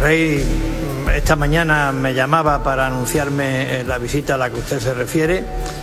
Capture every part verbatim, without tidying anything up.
rey esta mañana me llamaba para anunciarme la visita a la que usted se refiere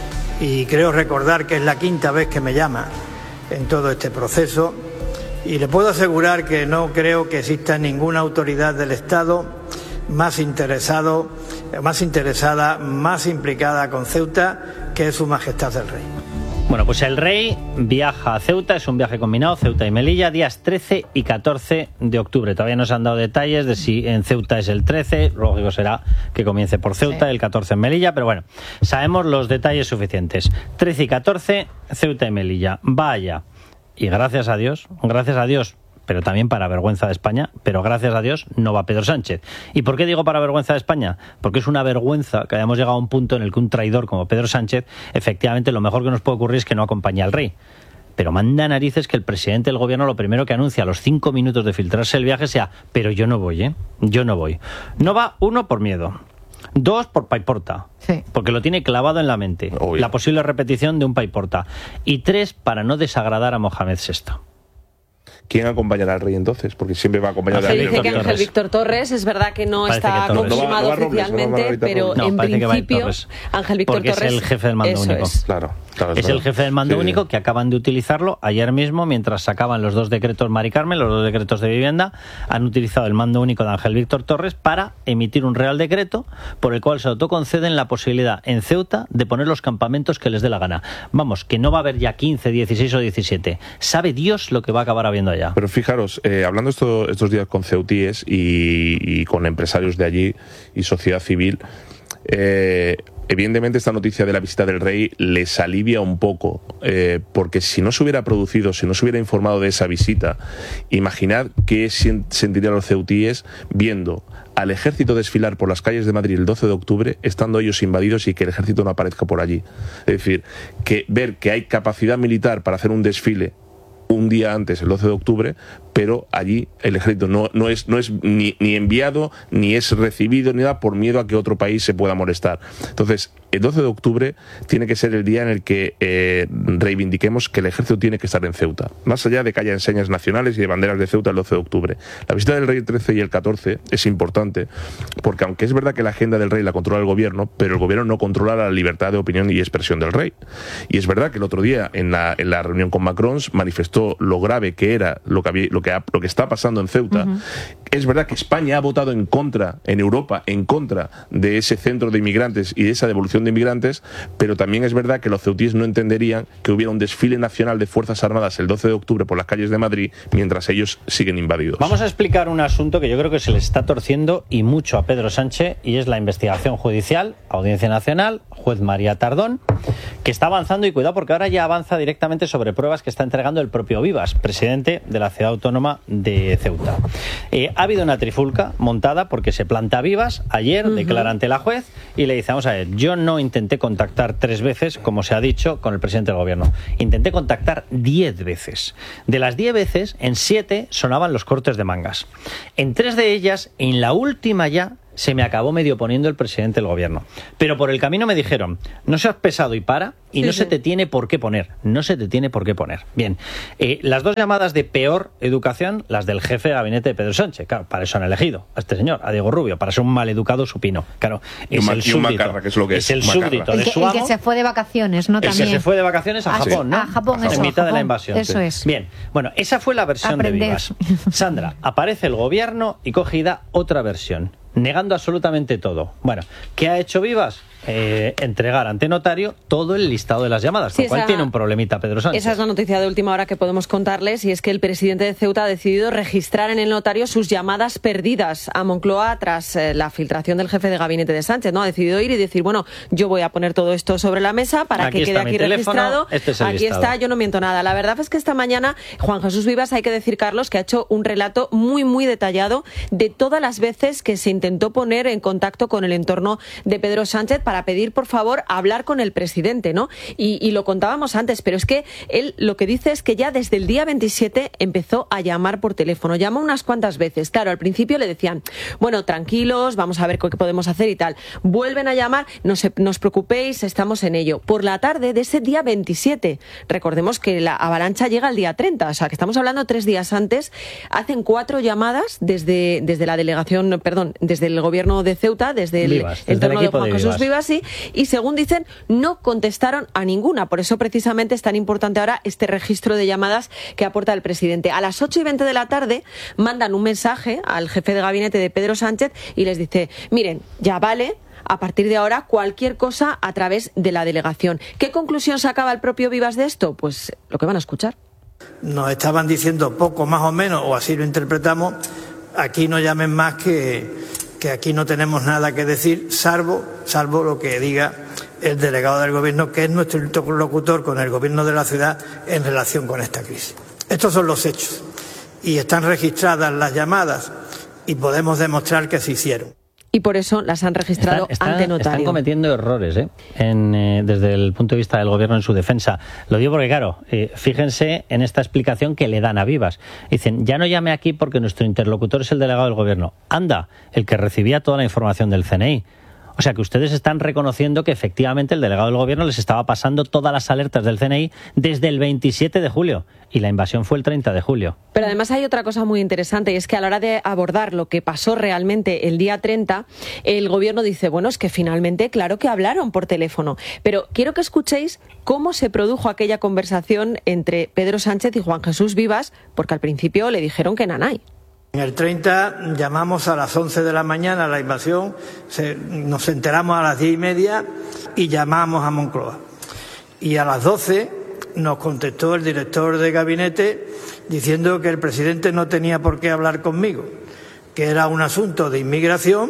y creo recordar que es la quinta vez que me llama en todo este proceso y le puedo asegurar que no creo que exista ninguna autoridad del Estado más interesado, más interesada, más implicada con Ceuta que Su Majestad el Rey. Bueno, pues el rey viaja a Ceuta, es un viaje combinado, Ceuta y Melilla, días trece y catorce de octubre. Todavía no se han dado detalles de si en Ceuta es el trece, lógico será que comience por Ceuta, sí. El catorce en Melilla, pero bueno, sabemos los detalles suficientes. trece y catorce, Ceuta y Melilla. Vaya, y gracias a Dios, gracias a Dios, pero también para vergüenza de España, pero gracias a Dios no va Pedro Sánchez. ¿Y por qué digo para vergüenza de España? Porque es una vergüenza que hayamos llegado a un punto en el que un traidor como Pedro Sánchez, efectivamente lo mejor que nos puede ocurrir es que no acompañe al rey. Pero manda narices que el presidente del gobierno lo primero que anuncia a los cinco minutos de filtrarse el viaje sea, pero yo no voy, ¿eh? Yo no voy. No va, uno, por miedo. Dos, por paiporta, sí. Porque lo tiene clavado en la mente, Obvio. La posible repetición de un paiporta. Y tres, para no desagradar a Mohamed sexto. ¿Quién acompañará al rey entonces? Porque siempre va acompañado Se de dice que Ángel Víctor Torres, es verdad que no parece está que confirmado no va, no va oficialmente, Robles, no pero no, en principio Ángel Víctor porque Torres es el jefe del mando único. Es. Claro, claro, es claro. el jefe del mando sí. único que acaban de utilizarlo ayer mismo mientras sacaban los dos decretos Mari Carmen, los dos decretos de vivienda, han utilizado el mando único de Ángel Víctor Torres para emitir un real decreto por el cual se autoconceden la posibilidad en Ceuta de poner los campamentos que les dé la gana. Vamos, que no va a haber ya quince, dieciséis o diecisiete. Sabe Dios lo que va a acabar habiendo allá. Pero fijaros, eh, hablando esto, estos días con ceutíes y, y con empresarios de allí y sociedad civil, eh, evidentemente esta noticia de la visita del rey les alivia un poco, eh, porque si no se hubiera producido, si no se hubiera informado de esa visita, imaginad qué sentirían los ceutíes viendo al ejército desfilar por las calles de Madrid el doce de octubre, estando ellos invadidos y que el ejército no aparezca por allí. Es decir, que ver que hay capacidad militar para hacer un desfile un día antes, el doce de octubre, pero allí el ejército no, no es, no es ni, ni enviado, ni es recibido, ni nada, por miedo a que otro país se pueda molestar. Entonces, el doce de octubre tiene que ser el día en el que eh, reivindiquemos que el ejército tiene que estar en Ceuta, más allá de que haya enseñas nacionales y de banderas de Ceuta el doce de octubre. La visita del rey el trece y el catorce es importante, porque aunque es verdad que la agenda del rey la controla el gobierno, pero el gobierno no controla la libertad de opinión y expresión del rey. Y es verdad que el otro día, en la, en la reunión con Macron, manifestó lo grave que era lo que, había, lo que, ha, lo que está pasando en Ceuta. Uh-huh. Es verdad que España ha votado en contra, en Europa, en contra de ese centro de inmigrantes y de esa devolución de inmigrantes, pero también es verdad que los ceutíes no entenderían que hubiera un desfile nacional de Fuerzas Armadas el doce de octubre por las calles de Madrid mientras ellos siguen invadidos. Vamos a explicar un asunto que yo creo que se le está torciendo y mucho a Pedro Sánchez, y es la investigación judicial, Audiencia Nacional, juez María Tardón, que está avanzando, y cuidado porque ahora ya avanza directamente sobre pruebas que está entregando el propio Vivas, presidente de la Ciudad Autónoma de Ceuta. Eh, ha habido una trifulca montada porque se planta Vivas, ayer uh-huh. declara ante la juez y le dice, vamos a ver, yo no intenté contactar tres veces, como se ha dicho, con el presidente del gobierno. Intenté contactar diez veces. De las diez veces, en siete sonaban los cortes de mangas. En tres de ellas, en la última ya, se me acabó medio poniendo el presidente del gobierno. Pero por el camino me dijeron, no seas pesado y para, y sí, no sí. se te tiene por qué poner. No se te tiene por qué poner. Bien, eh, las dos llamadas de peor educación, las del jefe de gabinete de Pedro Sánchez. Claro, para eso han elegido a este señor, a Diego Rubio, para ser un maleducado supino. Claro, es el súbdito, macarra, que es, lo que es, es el súbdito de su amo. El que se fue de vacaciones, ¿no? El También. que se fue de vacaciones a ah, Japón, sí. ¿no? A Japón, en eso, mitad Japón. de la invasión. Eso sí. es. Bien, bueno, esa fue la versión Aprender. de Vivas. Sandra, aparece el gobierno y cogida otra versión, negando absolutamente todo. Bueno, ¿qué ha hecho Vivas? Eh, entregar ante notario todo el listado de las llamadas, sí, con lo cual esa, tiene un problemita Pedro Sánchez. Esa es la noticia de última hora que podemos contarles, y es que el presidente de Ceuta ha decidido registrar en el notario sus llamadas perdidas a Moncloa tras eh, la filtración del jefe de gabinete de Sánchez, ¿no? Ha decidido ir y decir, bueno, yo voy a poner todo esto sobre la mesa para aquí que quede aquí teléfono, registrado. Este es el aquí listado. Está, yo no miento nada. La verdad es que esta mañana Juan Jesús Vivas, hay que decir, Carlos, que ha hecho un relato muy, muy detallado de todas las veces que se intentó poner en contacto con el entorno de Pedro Sánchez para para pedir, por favor, hablar con el presidente, ¿no? Y, y lo contábamos antes, pero es que él lo que dice es que ya desde el día veintisiete empezó a llamar por teléfono. Llamó unas cuantas veces. Claro, al principio le decían, bueno, tranquilos, vamos a ver qué podemos hacer y tal. Vuelven a llamar, no, se, no os preocupéis, estamos en ello. Por la tarde de ese día veintisiete, recordemos que la avalancha llega al día treinta, o sea, que estamos hablando tres días antes, hacen cuatro llamadas desde, desde la delegación, perdón, desde el gobierno de Ceuta, desde el Vivas, desde entorno el de Juan de Jesús Vivas, Vivas sí, y según dicen, no contestaron a ninguna. Por eso precisamente es tan importante ahora este registro de llamadas que aporta el presidente. A las ocho y veinte de la tarde mandan un mensaje al jefe de gabinete de Pedro Sánchez y les dice, miren, ya vale, a partir de ahora cualquier cosa a través de la delegación. ¿Qué conclusión sacaba el propio Vivas de esto? Pues lo que van a escuchar. Nos estaban diciendo poco más o menos, o así lo interpretamos, aquí no llamen más que, que aquí no tenemos nada que decir, salvo, salvo lo que diga el delegado del gobierno, que es nuestro interlocutor con el gobierno de la ciudad en relación con esta crisis. Estos son los hechos y están registradas las llamadas y podemos demostrar que se hicieron. Y por eso las han registrado están, están, ante notario. Están cometiendo errores ¿eh? En, eh, desde el punto de vista del gobierno en su defensa. Lo digo porque, claro, eh, fíjense en esta explicación que le dan a Vivas. Dicen, ya no llame aquí porque nuestro interlocutor es el delegado del gobierno. Anda, el que recibía toda la información del C N I. O sea que ustedes están reconociendo que efectivamente el delegado del gobierno les estaba pasando todas las alertas del C N I desde el veintisiete de julio y la invasión fue el treinta de julio. Pero además hay otra cosa muy interesante y es que a la hora de abordar lo que pasó realmente el día treinta, el gobierno dice, bueno, es que finalmente claro que hablaron por teléfono. Pero quiero que escuchéis cómo se produjo aquella conversación entre Pedro Sánchez y Juan Jesús Vivas, porque al principio le dijeron que nanay. En el treinta llamamos a las once de la mañana a la invasión, se, nos enteramos a las diez y media y llamamos a Moncloa. Y a las doce nos contestó el director de gabinete diciendo que el presidente no tenía por qué hablar conmigo, que era un asunto de inmigración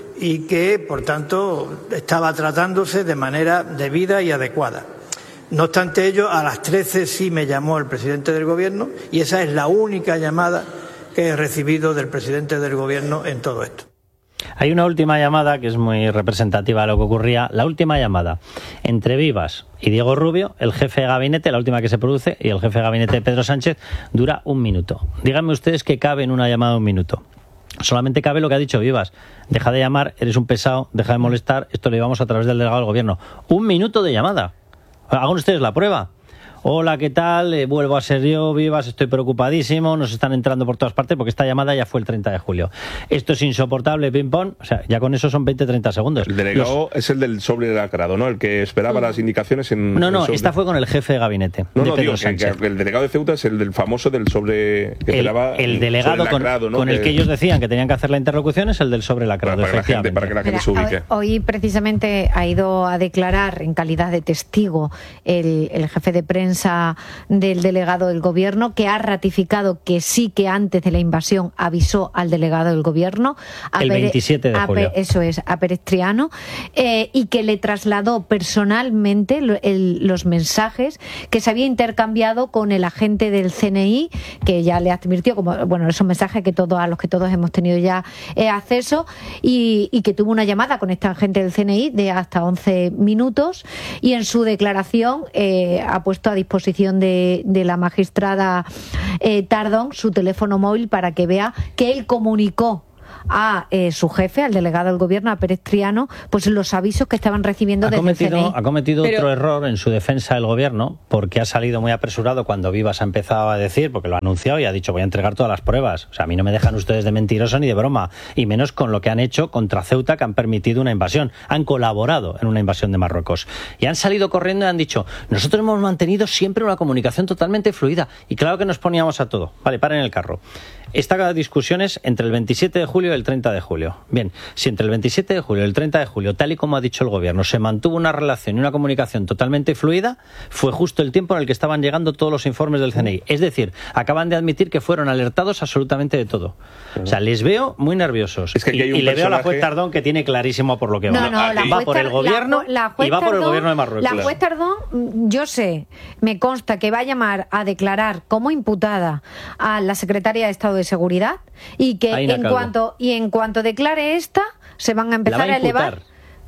y que, por tanto, estaba tratándose de manera debida y adecuada. No obstante ello, a las trece sí me llamó el presidente del gobierno y esa es la única llamada que he recibido del presidente del gobierno en todo esto. Hay una última llamada que es muy representativa de lo que ocurría. La última llamada entre Vivas y Diego Rubio, el jefe de gabinete, la última que se produce, y el jefe de gabinete de Pedro Sánchez, dura un minuto. Díganme ustedes qué cabe en una llamada de un minuto. Solamente cabe lo que ha dicho Vivas. Deja de llamar, eres un pesado, deja de molestar, esto lo llevamos a través del delegado del gobierno. Un minuto de llamada. Hagan ustedes la prueba. Hola, ¿qué tal? Eh, vuelvo a ser yo, Vivas, estoy preocupadísimo, nos están entrando por todas partes porque esta llamada ya fue el treinta de julio. Esto es insoportable, ping pong, o sea, ya con eso son veinte a treinta segundos. El delegado Los... es el del sobre lacrado, ¿no? El que esperaba no. las indicaciones en... No, no, sobre... esta fue con el jefe de gabinete, no, de no, Pedro digo, Sánchez. Que, que el delegado de Ceuta es el del famoso del sobre... Que el, esperaba el delegado sobre lacrado, con, ¿no? con que... el que ellos decían que tenían que hacer la interlocución es el del sobre lacrado, para, para, efectivamente. Para que la gente, para que la gente Mira, se ubique. Hoy, hoy precisamente ha ido a declarar en calidad de testigo el, el jefe de prensa del delegado del gobierno, que ha ratificado que sí, que antes de la invasión avisó al delegado del gobierno, a el Pere, veintisiete de a julio. Pe, eso es, a Perestriano, eh, y que le trasladó personalmente lo, el, los mensajes que se había intercambiado con el agente del C N I, que ya le advirtió, como bueno, esos mensajes que todos, a los que todos hemos tenido ya eh, acceso, y, y que tuvo una llamada con este agente del C N I de hasta once minutos, y en su declaración eh, ha puesto a disposición de, de la magistrada eh, Tardón su teléfono móvil para que vea que él comunicó a eh, su jefe, al delegado del gobierno, a Perestriano, pues los avisos que estaban recibiendo ha desde cometido, el C N I. Ha cometido Pero... otro error en su defensa del gobierno, porque ha salido muy apresurado cuando Vivas ha empezado a decir, porque lo ha anunciado y ha dicho voy a entregar todas las pruebas. O sea, a mí no me dejan ustedes de mentiroso ni de broma, y menos con lo que han hecho contra Ceuta, que han permitido una invasión. Han colaborado en una invasión de Marruecos. Y han salido corriendo y han dicho, nosotros hemos mantenido siempre una comunicación totalmente fluida. Y claro que nos poníamos a todo. Vale, paren el carro. Esta discusión es entre el veintisiete de julio y el treinta de julio. Bien, si entre el veintisiete de julio y el treinta de julio, tal y como ha dicho el gobierno, se mantuvo una relación y una comunicación totalmente fluida, fue justo el tiempo en el que estaban llegando todos los informes del C N I. Es decir, acaban de admitir que fueron alertados absolutamente de todo. O sea, les veo muy nerviosos. Es que y, y le veo a la juez Tardón que tiene clarísimo por lo que va. No, no, la va por el gobierno la, la y va Tardón, por el gobierno de Marruecos. La juez Tardón, yo sé, me consta que va a llamar a declarar como imputada a la secretaria de Estado de Seguridad y que en cuanto y en cuanto declare esta se van a empezar ¿La va a a elevar.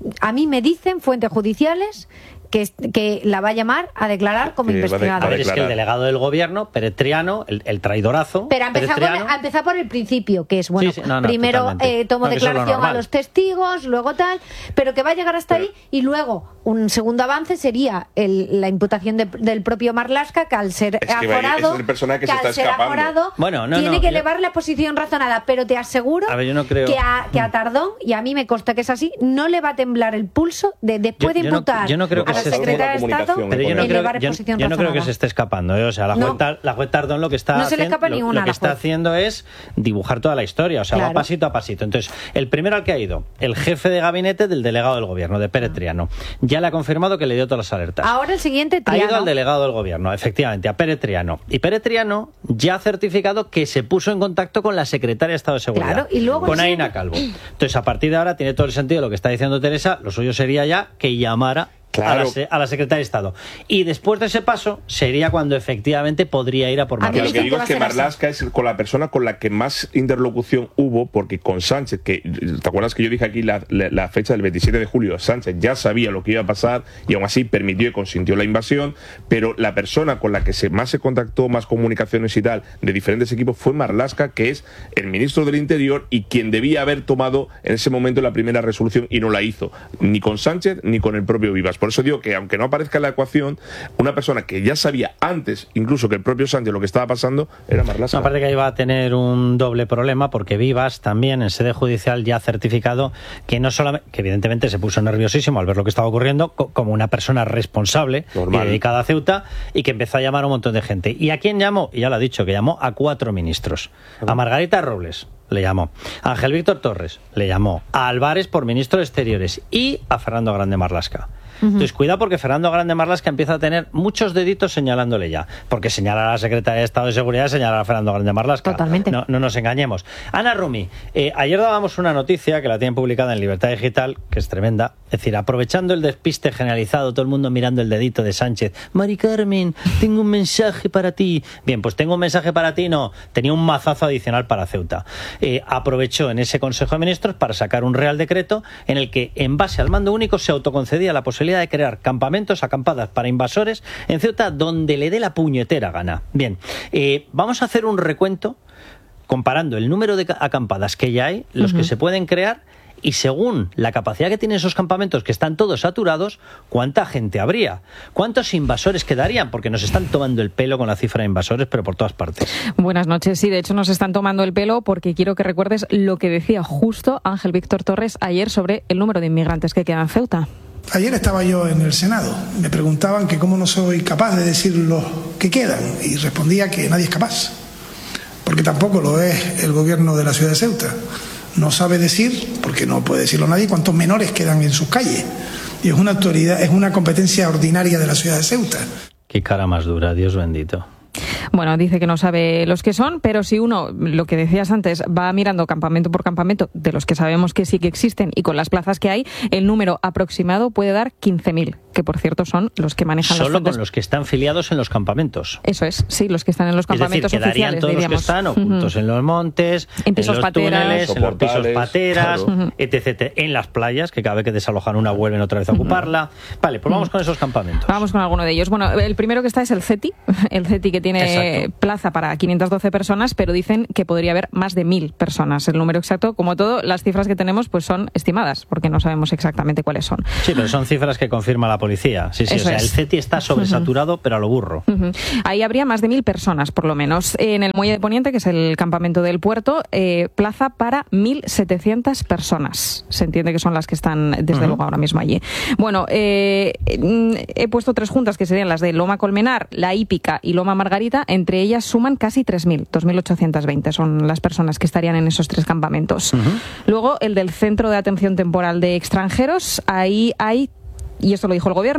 A mí me dicen fuentes judiciales que, que la va a llamar a declarar como Que va a de- investigada. A ver, es que declarar. el delegado del gobierno, Peretriano, el, el traidorazo. Pero a empezar, con- Peretriano, a empezar por el principio, que es, bueno, Sí, sí, no, no, primero totalmente. eh, tomo No, que eso es lo declaración a normal. los testigos, luego tal, pero que va a llegar hasta Pero- ahí y luego un segundo avance sería el- la imputación de- del propio Marlaska, que al ser Es que vaya, aforado, ese es el personaje que se al está ser escapando. aforado, Bueno, no, tiene no, que yo- elevar la posición razonada, pero te aseguro A ver, yo no creo- que, a, que a Tardón, y a mí me consta que es así, no le va a temblar el pulso de después Yo- de yo no- imputar yo no creo que a la se esté- secretaria de Estado, comunicación, Pero yo no, creo, elevar yo, posición yo no creo que razonada. se esté escapando, ¿eh? O sea, la No. juez, Tar- la juez Tardón lo que está No se le haciendo, escapa lo- ninguna lo a que la está juez. haciendo es dibujar toda la historia, o sea, va Claro. pasito a pasito. Entonces, el primero al que ha ido, el jefe de gabinete del delegado del gobierno, de Peretriano, ya le ha confirmado que le dio todas las alertas. Ahora el siguiente, Ha ido Triano. al delegado del gobierno, efectivamente, a Peretriano. Y Peretriano ya ha certificado que se puso en contacto con la secretaria de Estado de Seguridad, Claro, y luego con el Aina siguiente- Calvo. Entonces, a partir de ahora tiene todo el sentido lo que está diciendo Teresa. Lo suyo sería ya que llamara a, Claro. la, se- a la secretaria de Estado. Y después de ese paso sería cuando efectivamente podría ir a por A mí Que me lo Marlaska. que dicen digo que es que va a ser Marlaska es con la persona con la que más interlocución hubo, porque con Sánchez, que ¿te acuerdas que yo dije aquí la, la- la fecha del veintisiete de julio? Sánchez ya sabía lo que iba a pasar y aún así permitió y consintió la invasión, pero la persona con la que se, más se contactó, más comunicaciones y tal, de diferentes equipos, fue Marlaska, que es el ministro del Interior y quien debía haber tomado en ese momento la primera resolución y no la hizo, ni con Sánchez ni con el propio Vivas. Por eso digo que aunque no aparezca en la ecuación, una persona que ya sabía antes, incluso que el propio Sánchez, lo que estaba pasando, era Marlaska. No, aparte que ahí va a tener un doble problema porque Vivas también en sede judicial ya ha certificado que no solamente, que evidentemente se puso nerviosísimo al ver lo que estaba ocurriendo co- como una persona responsable Normal. y dedicada a Ceuta y que empezó a llamar a un montón de gente. ¿Y a quién llamó? Y ya lo ha dicho, que llamó a cuatro ministros. A Margarita Robles le llamó, a Ángel Víctor Torres le llamó, a Álvarez por ministro de Exteriores y a Fernando Grande Marlaska. Entonces, cuidado porque Fernando Grande Marlaska empieza a tener muchos deditos señalándole ya. Porque señalar a la secretaria de Estado de Seguridad es señalar a Fernando Grande Marlaska. Totalmente. No, no nos engañemos. Ana Rumi, eh, ayer dábamos una noticia que la tienen publicada en Libertad Digital, que es tremenda. Es decir, aprovechando el despiste generalizado, todo el mundo mirando el dedito de Sánchez. Mari Carmen, tengo un mensaje para ti. Bien, pues tengo un mensaje para ti, no. Tenía un mazazo adicional para Ceuta. Eh, aprovechó en ese Consejo de Ministros para sacar un Real Decreto en el que, en base al mando único, se autoconcedía la posibilidad de crear campamentos, acampadas para invasores en Ceuta donde le dé la puñetera gana. Bien, eh, vamos a hacer un recuento comparando el número de ca- acampadas que ya hay, los que se pueden crear y según la capacidad que tienen esos campamentos que están todos saturados, ¿cuánta gente habría? ¿Cuántos invasores quedarían? Porque nos están tomando el pelo con la cifra de invasores, pero por todas partes. Buenas noches. Sí, de hecho nos están tomando el pelo porque quiero que recuerdes lo que decía justo Ángel Víctor Torres ayer sobre el número de inmigrantes que quedan en Ceuta. Ayer estaba yo en el Senado. Me preguntaban que cómo no soy capaz de decir los que quedan y respondía que nadie es capaz, porque tampoco lo es el gobierno de la ciudad de Ceuta. No sabe decir, porque no puede decirlo nadie, cuántos menores quedan en sus calles. Y es una autoridad, es una competencia ordinaria de la ciudad de Ceuta. Qué cara más dura, Dios bendito. Bueno, dice que no sabe los que son, pero si uno, lo que decías antes, va mirando campamento por campamento, de los que sabemos que sí que existen y con las plazas que hay, el número aproximado puede dar quince mil, que por cierto son los que manejan las Solo fuentes. con los que están filiados en los campamentos. Eso es, sí, los que están en los Es decir, campamentos quedarían oficiales, todos diríamos. los que están ocultos Ujú. en los montes, En pisos los pateras. túneles, en los pisos Soportales, pateras, claro. etcétera, en las playas, que cada vez que desalojan una vuelven otra vez a ocuparla. Vale, pues vamos con esos campamentos. Vamos con alguno de ellos. Bueno, el primero que está es el CETI, el CETI que tiene Exacto. plaza para quinientas doce personas, pero dicen que podría haber más de mil personas. El número exacto, como todo, las cifras que tenemos pues son estimadas, porque no sabemos exactamente cuáles son. Sí, pero son cifras que confirma la policía. Sí, sí, Eso o sea, es. el CETI está sobresaturado, pero a lo burro. Ujú. Ahí habría más de mil personas, por lo menos. En el Muelle de Poniente, que es el campamento del puerto, eh, plaza para mil setecientas personas. Se entiende que son las que están, desde Ujú. luego, ahora mismo allí. Bueno, eh, mm, he puesto tres juntas, que serían las de Loma Colmenar, La Hípica y Loma Margarita. Entre ellas suman casi tres mil, dos mil ochocientas veinte son las personas que estarían en esos tres campamentos. Luego, el del Centro de Atención Temporal de Extranjeros, ahí hay, y esto lo dijo el gobierno,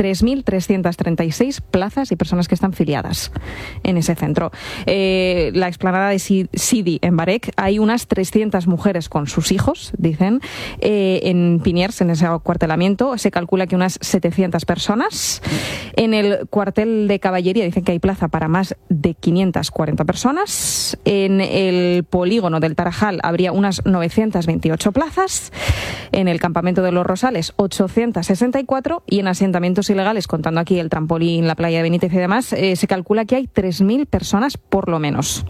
tres mil trescientas treinta y seis plazas y personas que están filiadas en ese centro. Eh, la explanada de Sidi, en Barec, hay unas trescientas mujeres con sus hijos, dicen. Eh, en Piniers, en ese acuartelamiento, se calcula que unas setecientas personas. En el cuartel de caballería dicen que hay plaza para más de quinientas cuarenta personas. En el polígono del Tarajal habría unas novecientas veintiocho plazas. En el campamento de los Rosales, ochocientas sesenta y cuatro. Y en asentamientos ilegales, contando aquí el trampolín, la playa de Benítez y demás, eh, se calcula que hay tres mil personas por lo menos.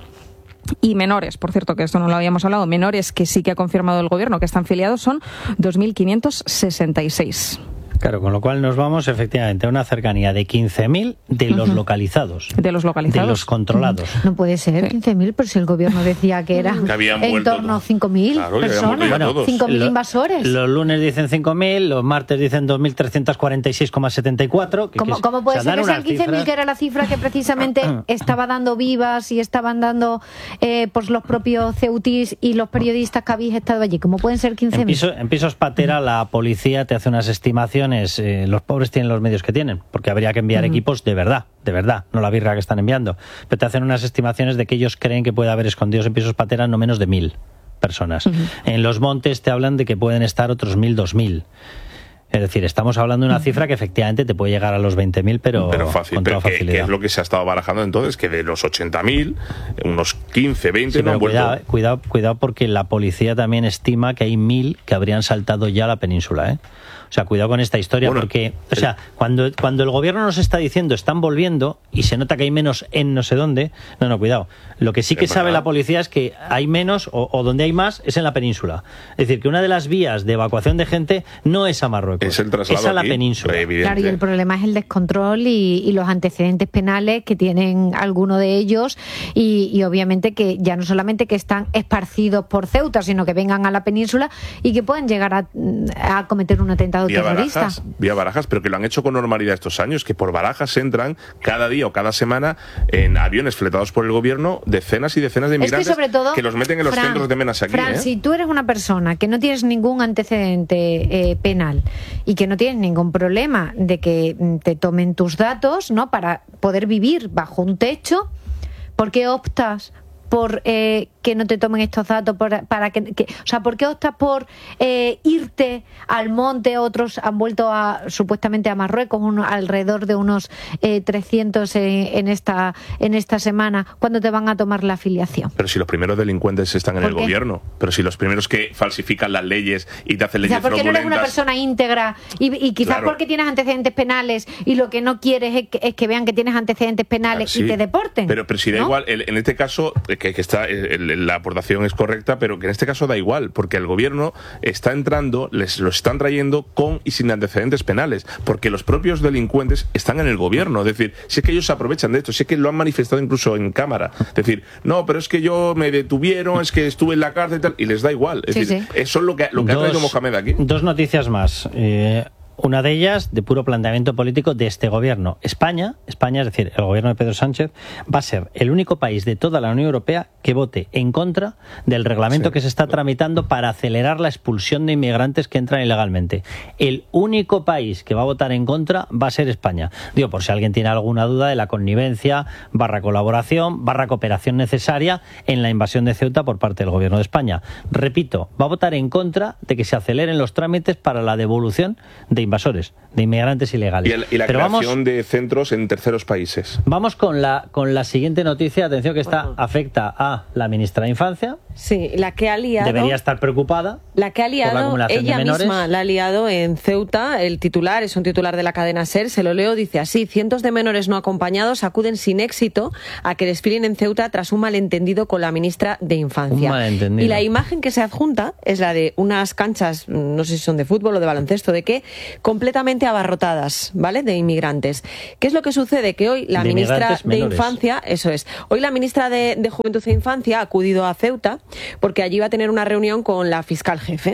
Y menores, por cierto, que esto no lo habíamos hablado, menores que sí que ha confirmado el gobierno que están filiados son dos mil quinientos sesenta y seis. Claro, con lo cual nos vamos efectivamente a una cercanía de quince mil de los uh-huh. localizados. De los localizados. De los controlados. No puede ser quince mil, pero si el gobierno decía que era que en torno a cinco mil claro, personas, bueno, cinco mil invasores. Los lunes dicen cinco mil, los martes dicen dos mil trescientos cuarenta y seis coma setenta y cuatro. ¿Cómo, que, ¿Cómo puede o sea, ser que sean quince mil, que era la cifra que precisamente estaba dando Vivas y estaban dando eh, pues los propios ceutís y los periodistas que habéis estado allí? ¿Cómo pueden ser quince mil? En, piso, en Pisos Patera la policía te hace unas estimaciones. Eh, los pobres tienen los medios que tienen, porque habría que enviar uh-huh. equipos de verdad, de verdad, no la birra que están enviando. Pero te hacen unas estimaciones de que ellos creen que puede haber escondidos en Pisos Patera no menos de mil personas. Uh-huh. En Los Montes te hablan de que pueden estar otros mil, dos mil. Es decir, estamos hablando de una cifra que efectivamente te puede llegar a los veinte mil, pero, pero fácil, con pero toda que, facilidad. que es lo que se ha estado barajando entonces, que de los ochenta mil, unos quince, veinte sí, no han vuelto. Cuidado, cuidado, cuidado, porque la policía también estima que hay mil que habrían saltado ya a la península, ¿eh? O sea, cuidado con esta historia, bueno, porque, o sea, cuando, cuando el gobierno nos está diciendo están volviendo y se nota que hay menos en no sé dónde, no, no, cuidado. Lo que sí que sabe la policía es que hay menos, o, o donde hay más, es en la península. Es decir, que una de las vías de evacuación de gente no es a Marruecos, es el traslado es a la aquí, península. Claro, y el problema es el descontrol y, y los antecedentes penales que tienen alguno de ellos y, y obviamente que ya no solamente que están esparcidos por Ceuta, sino que vengan a la península y que pueden llegar a, a cometer un atentado vía terrorista. Barajas, vía Barajas, pero que lo han hecho con normalidad estos años, que por Barajas entran cada día o cada semana en aviones fletados por el gobierno decenas y decenas de inmigrantes es que, sobre todo, que los meten en los Fran, centros de menas aquí. Fran, ¿eh? si tú eres una persona que no tienes ningún antecedente eh, penal y que no tienes ningún problema de que te tomen tus datos, ¿no?, para poder vivir bajo un techo, ¿por qué optas por eh, que no te tomen estos datos, por, para que, que, o sea, ¿por qué optas por eh, irte al monte? Otros han vuelto a supuestamente a Marruecos, uno, alrededor de unos eh, trescientos eh, en esta en esta semana, cuando te van a tomar la afiliación. Pero si los primeros delincuentes están en el qué? gobierno, pero si los primeros que falsifican las leyes y te hacen leyes o sea, ¿por qué no eres una persona íntegra y, y quizás claro. porque tienes antecedentes penales y lo que no quieres es que, es que vean que tienes antecedentes penales claro, sí. y te deporten? Pero, pero si da ¿no? igual, el, en este caso que, que está el, la aportación es correcta, pero que en este caso da igual, porque el gobierno está entrando, les lo están trayendo con y sin antecedentes penales, porque los propios delincuentes están en el gobierno. Es decir, si es que ellos se aprovechan de esto, si es que lo han manifestado incluso en cámara. Es decir, no, pero es que yo me detuvieron, es que estuve en la cárcel y tal, y les da igual. Es sí, decir, sí. eso es lo que, lo que dos, ha traído Mohamed aquí. Dos noticias más. Eh... Una de ellas, de puro planteamiento político de este gobierno. España, España, es decir, el gobierno de Pedro Sánchez, va a ser el único país de toda la Unión Europea que vote en contra del reglamento sí. que se está tramitando para acelerar la expulsión de inmigrantes que entran ilegalmente. El único país que va a votar en contra va a ser España. Digo, por si alguien tiene alguna duda de la connivencia, barra colaboración, barra cooperación necesaria en la invasión de Ceuta por parte del gobierno de España. Repito, va a votar en contra de que se aceleren los trámites para la devolución de invasores, de inmigrantes ilegales. Y, el, y la Pero creación vamos, de centros en terceros países. Vamos con la con la siguiente noticia, atención, que esta uh-huh. afecta a la ministra de Infancia. Sí, la que ha liado... Debería estar preocupada. La que ha liado, por la acumulación ella de menores. misma la ha liado en Ceuta. El titular es un titular de la cadena SER, se lo leo, dice así: cientos de menores no acompañados acuden sin éxito a que desfilen en Ceuta tras un malentendido con la ministra de Infancia. Un malentendido. Y la imagen que se adjunta es la de unas canchas, no sé si son de fútbol o de baloncesto, de qué, completamente abarrotadas, ¿vale?, de inmigrantes. ¿Qué es lo que sucede? Que hoy la de ministra de menores. Infancia, eso es, hoy la ministra de, de Juventud e Infancia ha acudido a Ceuta porque allí va a tener una reunión con la fiscal jefe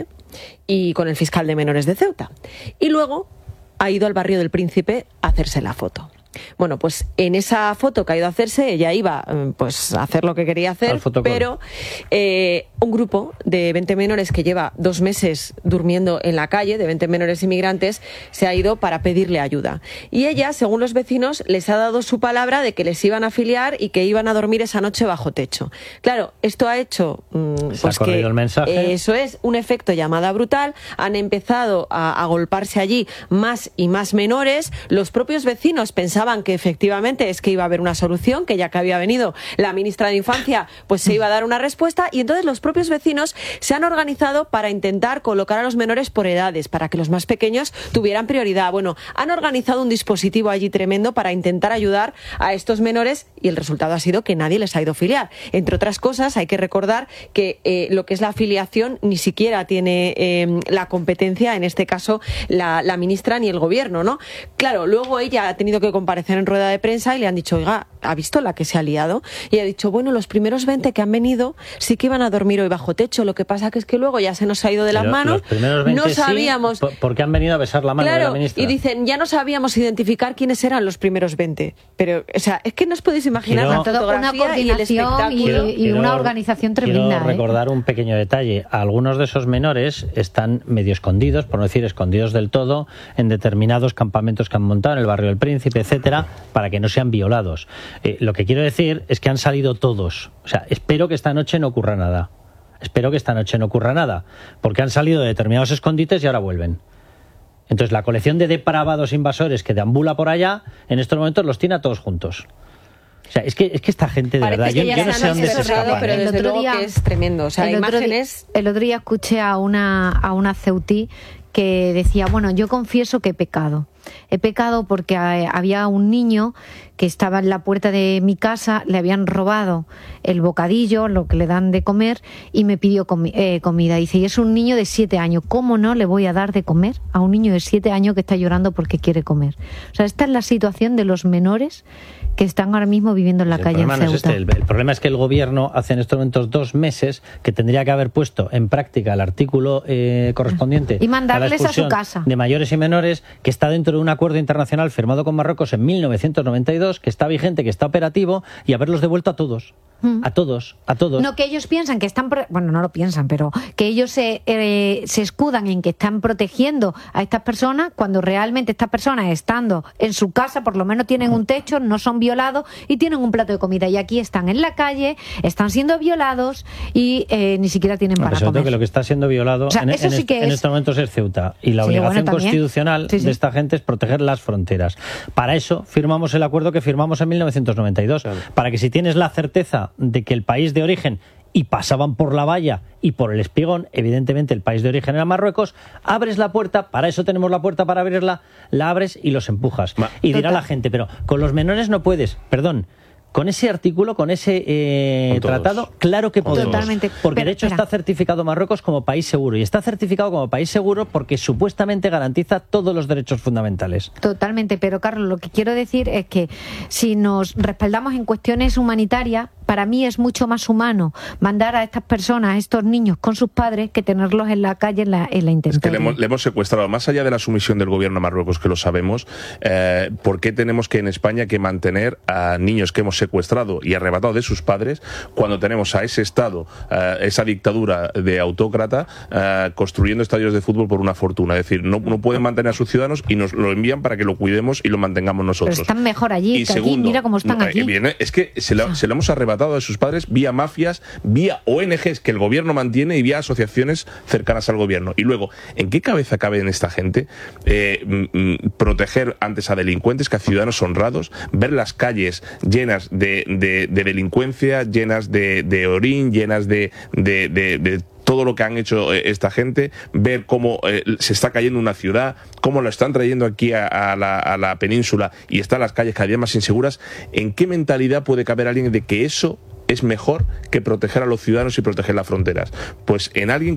y con el fiscal de menores de Ceuta. Y luego ha ido al barrio del Príncipe a hacerse la foto. Bueno, pues en esa foto que ha ido a hacerse, ella iba pues a hacer lo que quería hacer, pero eh, un grupo de veinte menores que lleva dos meses durmiendo en la calle, de veinte menores inmigrantes, se ha ido para pedirle ayuda. Y ella, según los vecinos, les ha dado su palabra de que les iban a afiliar y que iban a dormir esa noche bajo techo. Claro, esto ha hecho mmm, pues que el mensaje. Eh, eso es un efecto llamada brutal. Han empezado a agolparse allí más y más menores. Los propios vecinos pensaban que efectivamente es que iba a haber una solución, que ya que había venido la ministra de Infancia, pues se iba a dar una respuesta, y entonces los propios vecinos se han organizado para intentar colocar a los menores por edades, para que los más pequeños tuvieran prioridad. Bueno, han organizado un dispositivo allí tremendo para intentar ayudar a estos menores, y el resultado ha sido que nadie les ha ido a afiliar. Entre otras cosas, hay que recordar que eh, lo que es la afiliación ni siquiera tiene eh, la competencia, en este caso, la, la ministra ni el gobierno, ¿no? Claro, luego ella ha tenido que comparecer en rueda de prensa y le han dicho, oiga, ¿ha visto la que se ha liado? Y ha dicho, bueno, los primeros veinte que han venido sí que iban a dormir hoy bajo techo, lo que pasa que es que luego ya se nos ha ido de las Pero manos, no sabíamos... Sí, porque han venido a besar la mano claro, de la ministra. Y dicen, ya no sabíamos identificar quiénes eran los primeros veinte. Pero, o sea, es que no os podéis imaginar quiero, la fotografía una coordinación y el espectáculo. y, y una organización tremenda. Quiero recordar ¿eh? un pequeño detalle. Algunos de esos menores están medio escondidos, por no decir escondidos del todo, en determinados campamentos que han montado en el barrio del Príncipe, etcétera, para que no sean violados. Eh, lo que quiero decir es que han salido todos. O sea, espero que esta noche no ocurra nada. Espero que esta noche no ocurra nada, porque han salido de determinados escondites y ahora vuelven. Entonces, la colección de depravados invasores que deambula por allá, en estos momentos los tiene a todos juntos. O sea, es que, es que esta gente, de Parece verdad, que yo, ya yo no se sé han dónde se asesorado, escapan. pero ¿eh? desde El otro luego día- que es tremendo. O sea, el otro imágenes... día, el otro día escuché a una, a una ceutí que decía, bueno, yo confieso que he pecado. He pecado porque eh, había un niño que estaba en la puerta de mi casa, le habían robado el bocadillo, lo que le dan de comer, y me pidió comi eh, comida. Dice, y es un niño de siete años, ¿cómo no le voy a dar de comer a un niño de siete años que está llorando porque quiere comer? O sea, esta es la situación de los menores que están ahora mismo viviendo en la El calle en problema no es Ceuta. este. El, el problema es que el gobierno hace en estos momentos dos meses que tendría que haber puesto en práctica el artículo eh, correspondiente Y mandarles a, la a su expulsión casa. de mayores y menores, que está dentro de un acuerdo internacional firmado con Marruecos en mil novecientos noventa y dos, que está vigente, que está operativo, y haberlos devuelto a todos. Mm. A todos, a todos. No, que ellos piensan que están, pro- bueno, no lo piensan, pero que ellos se, eh, se escudan en que están protegiendo a estas personas cuando realmente estas personas, estando en su casa, por lo menos tienen un techo, no son violados y tienen un plato de comida. Y aquí están en la calle, están siendo violados y eh, ni siquiera tienen No, para pero sobre todo comer. que lo que está siendo violado O sea, en, eso en sí est- que en es- estos momentos es Ceuta. Y la Sí, obligación bueno, también. constitucional Sí, sí. de esta gente es proteger las fronteras. Para eso firmamos el acuerdo que firmamos en mil novecientos noventa y dos. Claro. Para que si tienes la certeza de que el país de origen, y pasaban por la valla y por el espigón, evidentemente el país de origen era Marruecos, abres la puerta, para eso tenemos la puerta para abrirla, la abres y los empujas. Ma y dirá la gente, pero con los menores no puedes, perdón. Con ese artículo, con ese eh, con tratado, claro que podemos. Totalmente. Porque Pero, de hecho espera. está certificado Marruecos como país seguro. Y está certificado como país seguro porque supuestamente garantiza todos los derechos fundamentales. Totalmente, pero Carlos, lo que quiero decir es que si nos respaldamos en cuestiones humanitarias, para mí es mucho más humano mandar a estas personas, a estos niños con sus padres, que tenerlos en la calle, en la, en la intemperie. Es que le hemos, le hemos secuestrado, más allá de la sumisión del gobierno de Marruecos, que lo sabemos, eh, ¿por qué tenemos que en España que mantener a niños que hemos secuestrado y arrebatado de sus padres cuando tenemos a ese Estado, eh, esa dictadura de autócrata, eh, construyendo estadios de fútbol por una fortuna? Es decir, no, no pueden mantener a sus ciudadanos y nos lo envían para que lo cuidemos y lo mantengamos nosotros. Pero están mejor allí y que segundo, aquí, mira cómo están no, aquí. Viene, es que se lo, se lo hemos arrebatado de sus padres vía mafias, vía O N Ges que el gobierno mantiene y vía asociaciones cercanas al gobierno. Y luego, ¿en qué cabeza cabe en esta gente eh, mm, proteger antes a delincuentes que a ciudadanos honrados, ver las calles llenas de, de, de delincuencia, llenas de, de orín, llenas de, de, de, de todo lo que han hecho eh, esta gente, ver cómo eh, se está cayendo una ciudad, cómo lo están trayendo aquí a, a, la, a la península y están las calles cada día más inseguras? ¿En qué mentalidad puede caber alguien de que eso es mejor que proteger a los ciudadanos y proteger las fronteras? Pues en alguien que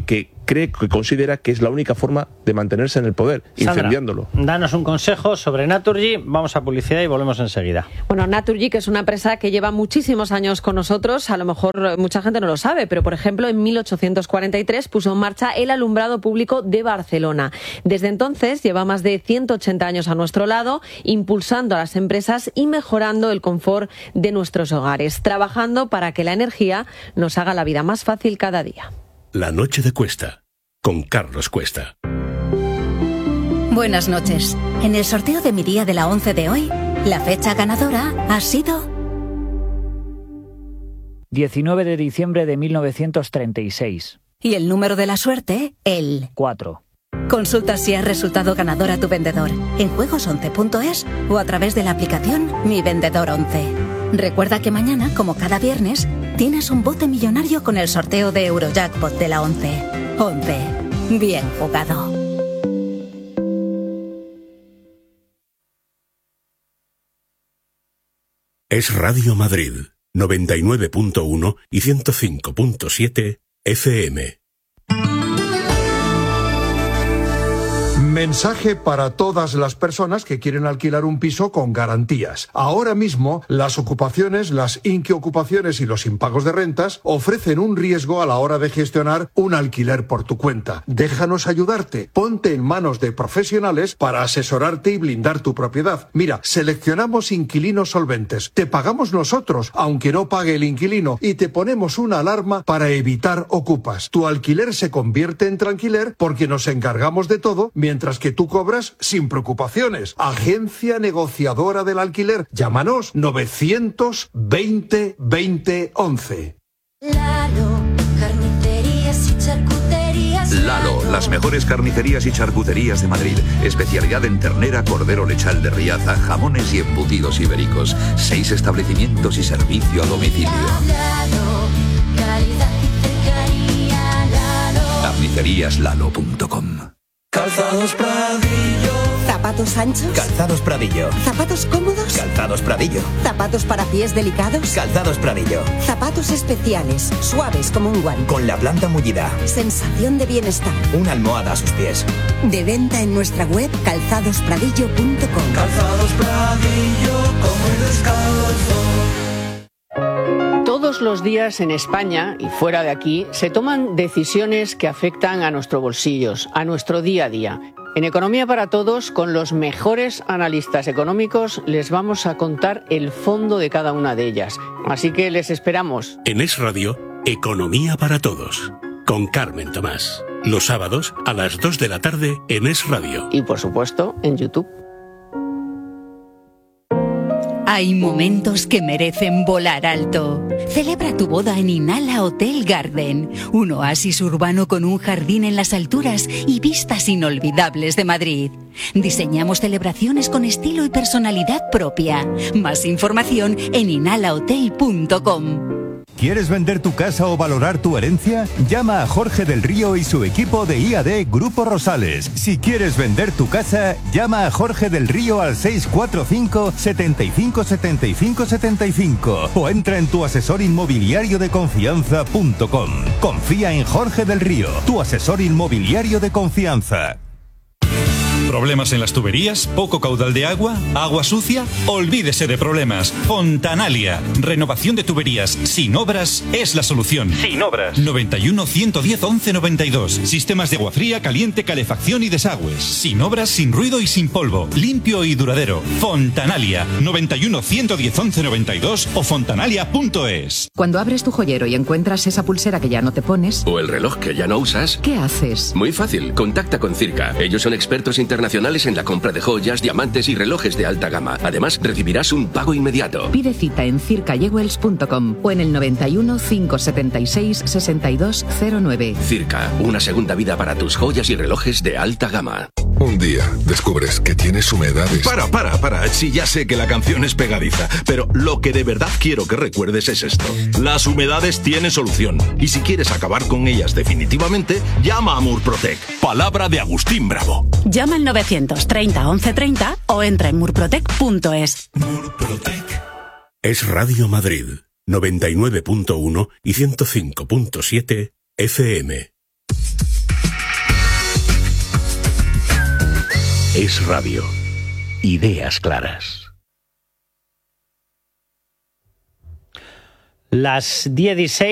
cree, que considera que es la única forma de mantenerse en el poder, Sandra, incendiándolo. Danos un consejo sobre Naturgy, vamos a publicidad y volvemos enseguida. Bueno, Naturgy, que es una empresa que lleva muchísimos años con nosotros, a lo mejor mucha gente no lo sabe, pero por ejemplo en mil ochocientos cuarenta y tres puso en marcha el alumbrado público de Barcelona. Desde entonces lleva más de ciento ochenta años a nuestro lado, impulsando a las empresas y mejorando el confort de nuestros hogares, trabajando para que la energía nos haga la vida más fácil cada día. La noche de Cuesta, con Carlos Cuesta. Buenas noches. En el sorteo de mi día de la once de hoy, la fecha ganadora ha sido diecinueve de diciembre de mil novecientos treinta y seis. Y el número de la suerte, el cuatro. Consulta si has resultado ganador a tu vendedor en juegos once punto es o a través de la aplicación Mi Vendedor once. Recuerda que mañana, como cada viernes, tienes un bote millonario con el sorteo de Eurojackpot de la once. once. Bien jugado. Es Radio Madrid, noventa y nueve punto uno y ciento cinco punto siete F M. Mensaje para todas las personas que quieren alquilar un piso con garantías. Ahora mismo, las ocupaciones, las inquiocupaciones y los impagos de rentas ofrecen un riesgo a la hora de gestionar un alquiler por tu cuenta. Déjanos ayudarte. Ponte en manos de profesionales para asesorarte y blindar tu propiedad. Mira, seleccionamos inquilinos solventes. Te pagamos nosotros, aunque no pague el inquilino, y te ponemos una alarma para evitar ocupas. Tu alquiler se convierte en tranquiler porque nos encargamos de todo, mientras que tú cobras sin preocupaciones. Agencia negociadora del alquiler. Llámanos novecientos veinte veinte once. Lalo, carnicerías y charcuterías. Lalo, las mejores carnicerías y charcuterías de Madrid. Especialidad en ternera, cordero lechal de Riaza, jamones y embutidos ibéricos. Seis establecimientos y servicio a domicilio. Lalo, calidad y cercanía. Lalo. carnicerías lalo punto com. Calzados Pradillo. ¿Zapatos anchos? Calzados Pradillo. ¿Zapatos cómodos? Calzados Pradillo. ¿Zapatos para pies delicados? Calzados Pradillo. Zapatos especiales, suaves como un guante. Con la planta mullida. Sensación de bienestar. Una almohada a sus pies. De venta en nuestra web calzados pradillo punto com. Calzados Pradillo, como el descalzo. Todos los días en España y fuera de aquí se toman decisiones que afectan a nuestros bolsillos, a nuestro día a día. En Economía para Todos, con los mejores analistas económicos, les vamos a contar el fondo de cada una de ellas. Así que les esperamos. En Es Radio, Economía para Todos, con Carmen Tomás. Los sábados a las dos de la tarde en Es Radio. Y por supuesto, en YouTube. Hay momentos que merecen volar alto. Celebra tu boda en Inala Hotel Garden, un oasis urbano con un jardín en las alturas y vistas inolvidables de Madrid. Diseñamos celebraciones con estilo y personalidad propia. Más información en inala hotel punto com. ¿Quieres vender tu casa o valorar tu herencia? Llama a Jorge del Río y su equipo de I A D Grupo Rosales. Si quieres vender tu casa, llama a Jorge del Río al seis cuatro cinco, setenta y cinco, setenta y cinco, setenta y cinco o entra en tu asesor inmobiliario de confianza punto com. Confía en Jorge del Río, tu asesor inmobiliario de confianza. ¿Problemas en las tuberías? ¿Poco caudal de agua? ¿Agua sucia? Olvídese de problemas. Fontanalia. Renovación de tuberías sin obras es la solución. Sin obras. noventa y uno, ciento diez, once noventa y dos. Sistemas de agua fría, caliente, calefacción y desagües. Sin obras, sin ruido y sin polvo. Limpio y duradero. Fontanalia. noventa y uno, ciento diez, once noventa y dos o fontanalia punto es. Cuando abres tu joyero y encuentras esa pulsera que ya no te pones, o el reloj que ya no usas, ¿qué haces? Muy fácil. Contacta con Circa. Ellos son expertos internacionales en la compra de joyas, diamantes y relojes de alta gama. Además, recibirás un pago inmediato. Pide cita en circa jewels punto com o en el noventa y uno, cinco setenta y seis, sesenta y dos cero nueve. Circa, una segunda vida para tus joyas y relojes de alta gama. Un día descubres que tienes humedades. Para, para, para. Sí, ya sé que la canción es pegadiza, pero lo que de verdad quiero que recuerdes es esto. Las humedades tienen solución. Y si quieres acabar con ellas definitivamente, llama a Murprotec. Palabra de Agustín Bravo. Llama al novecientos treinta, once treinta o entra en murprotec punto es. Murprotec. Es Radio Madrid, noventa y nueve punto uno y ciento cinco punto siete F M. Es Radio. Ideas claras. Las diez y seis.